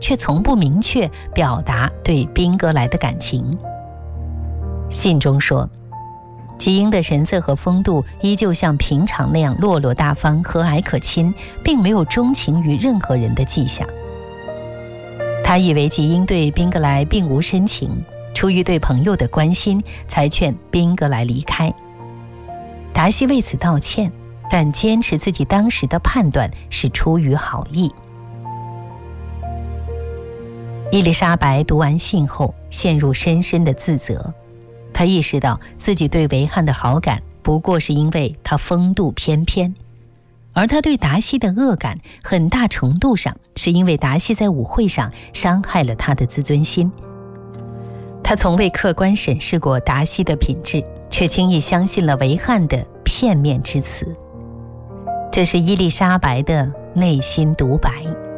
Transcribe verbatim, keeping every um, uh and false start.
却从不明确表达对宾格莱的感情。信中说，吉英的神色和风度依旧像平常那样落落大方、和蔼可亲，并没有钟情于任何人的迹象。他以为吉英对宾格莱并无深情，出于对朋友的关心，才劝宾格莱离开。达西为此道歉，但坚持自己当时的判断是出于好意。伊丽莎白读完信后，陷入深深的自责。她意识到自己对维汉的好感不过是因为他风度翩翩，而他对达西的恶感很大程度上是因为达西在舞会上伤害了他的自尊心。他从未客观审视过达西的品质，却轻易相信了维汉的片面之词。这是伊丽莎白的内心独白。